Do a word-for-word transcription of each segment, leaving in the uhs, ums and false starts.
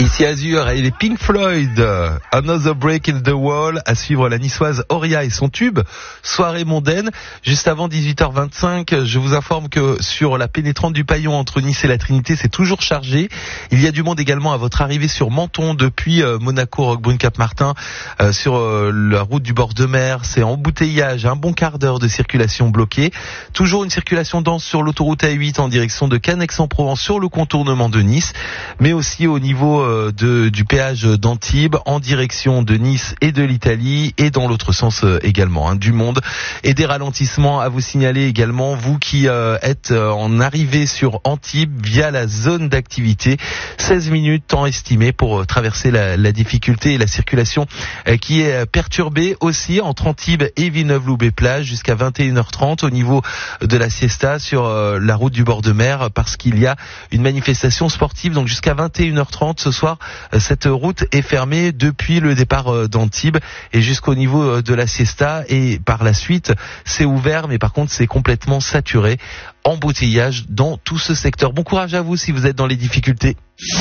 Ici Azur et les Pink Floyd, Another Break in the Wall, à suivre la niçoise Auria et son tube, Soirée mondaine. Juste avant dix-huit heures vingt-cinq, je vous informe que sur la pénétrante du Paillon entre Nice et la Trinité, c'est toujours chargé. Il y a du monde également à votre arrivée sur Menton depuis euh, Monaco, Roquebrune, Cap-Martin, euh, sur euh, la route du bord de mer. C'est embouteillage, un bon quart d'heure de circulation bloquée. Toujours une circulation dense sur l'autoroute A huit en direction de Cannes-Aix-en-Provence sur le contournement de Nice, mais aussi au niveau De, du péage d'Antibes en direction de Nice et de l'Italie et dans l'autre sens également, hein, du monde, et des ralentissements à vous signaler également, vous qui euh, êtes en arrivée sur Antibes via la zone d'activité. seize minutes temps estimé pour traverser la, la difficulté et la circulation euh, qui est perturbée aussi entre Antibes et Villeneuve-Loubet-Plage jusqu'à vingt et une heures trente au niveau de la siesta sur euh, la route du bord de mer, parce qu'il y a une manifestation sportive, donc jusqu'à vingt et une heures trente ce soir. Cette route est fermée depuis le départ d'Antibes et jusqu'au niveau de la siesta, et par la suite c'est ouvert, mais par contre c'est complètement saturé, embouteillage dans tout ce secteur. Bon courage à vous si vous êtes dans les difficultés.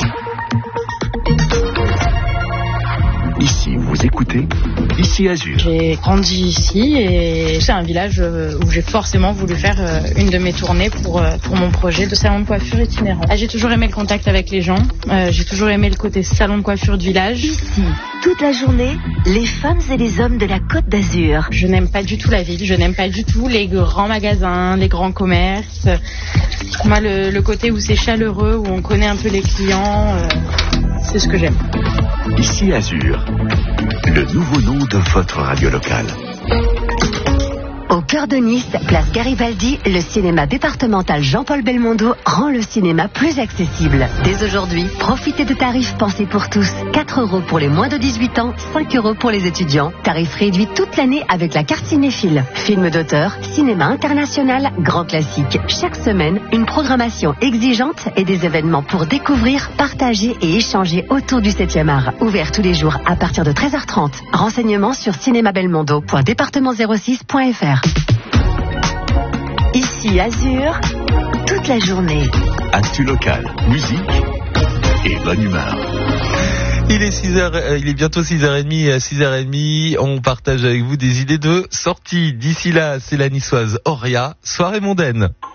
Ici, vous écoutez Ici Azur. J'ai grandi ici et c'est un village où j'ai forcément voulu faire une de mes tournées pour, pour mon projet de salon de coiffure itinérant. J'ai toujours aimé le contact avec les gens, j'ai toujours aimé le côté salon de coiffure du village. Ici, toute la journée, les femmes et les hommes de la Côte d'Azur. Je n'aime pas du tout la ville, je n'aime pas du tout les grands magasins, les grands commerces. Moi, le, le côté où c'est chaleureux, où on connaît un peu les clients, euh, c'est ce que j'aime. Ici Azur, le nouveau nom de votre radio locale. Au cœur de Nice, place Garibaldi, le cinéma départemental Jean-Paul Belmondo rend le cinéma plus accessible. Dès aujourd'hui, profitez de tarifs pensés pour tous. quatre euros pour les moins de dix-huit ans, cinq euros pour les étudiants. Tarif réduit toute l'année avec la carte cinéphile. Films d'auteur, cinéma international, grand classique. Chaque semaine, une programmation exigeante et des événements pour découvrir, partager et échanger autour du septième art. Ouvert tous les jours à partir de treize heures trente. Renseignements sur cinémabelmondo point département zéro six point f r. Ici Azur, toute la journée. Actu locale, musique et bonne humeur. Il est six heures, euh, il est bientôt six heures trente, à six heures trente, on partage avec vous des idées de sortie. D'ici là, c'est la niçoise Auria, Soirée mondaine.